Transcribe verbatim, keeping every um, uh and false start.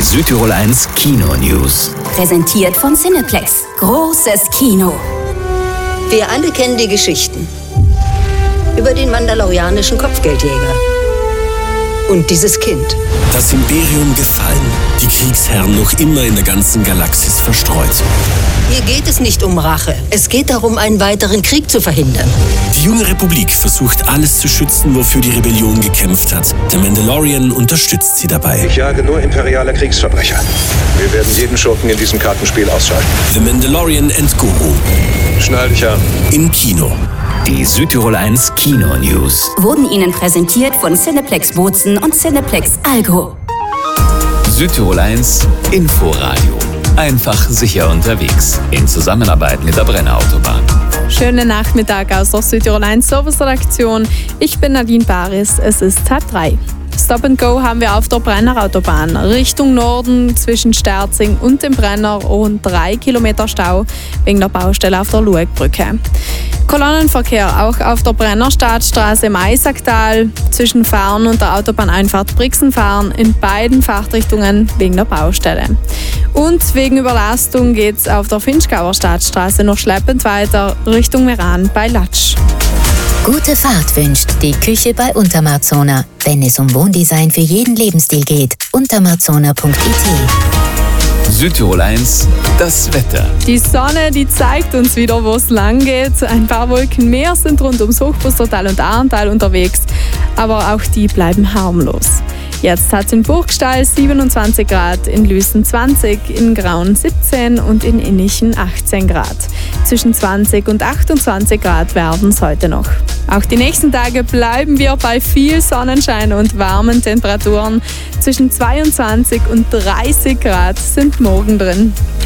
Südtirol eins Kino News. Präsentiert von Cineplex. Großes Kino. Wir alle kennen die Geschichten über den mandalorianischen Kopfgeldjäger und dieses Kind. Das Imperium gefallen, die Kriegsherren noch immer in der ganzen Galaxis verstreut. Hier geht es nicht um Rache. Es geht darum, einen weiteren Krieg zu verhindern. Die junge Republik versucht alles zu schützen, wofür die Rebellion gekämpft hat. Der Mandalorian unterstützt sie dabei. Ich jage nur imperiale Kriegsverbrecher. Wir werden jeden Schurken in diesem Kartenspiel ausschalten. The Mandalorian and Guru. Schnall dich an. Im Kino. Die Südtirol eins Kino News Wurden Ihnen präsentiert von Cineplex Bozen und Cineplex Algo. Südtirol eins Inforadio. Einfach sicher unterwegs. In Zusammenarbeit mit der Brenner Autobahn. Schönen Nachmittag aus der Südtirol eins Service-Redaktion. Ich bin Nadine Baris, es ist halb drei. Stop and Go haben wir auf der Brenner Autobahn. Richtung Norden zwischen Sterzing und dem Brenner rund drei Kilometer Stau wegen der Baustelle auf der Luegbrücke. Kolonnenverkehr auch auf der Brenner Staatsstraße im Eisacktal zwischen Fahren und der Autobahneinfahrt Brixenfahren in beiden Fahrtrichtungen wegen der Baustelle. Und wegen Überlastung geht es auf der Finchgauer Staatsstraße noch schleppend weiter Richtung Meran bei Latsch. Gute Fahrt wünscht die Küche bei Untermarzona. Wenn es um Wohndesign für jeden Lebensstil geht, untermarzona punkt it. Südtirol eins, das Wetter. Die Sonne, die zeigt uns wieder, wo es lang geht. Ein paar Wolken mehr sind rund ums Hochbustertal und Ahrental unterwegs, aber auch die bleiben harmlos. Jetzt hat es in Burgstall siebenundzwanzig Grad, in Lüßen zwanzig, in Grauen siebzehn und in Innichen achtzehn Grad. Zwischen zwanzig und achtundzwanzig Grad werden es heute noch. Auch die nächsten Tage bleiben wir bei viel Sonnenschein und warmen Temperaturen. Zwischen zweiundzwanzig und dreißig Grad sind morgen drin.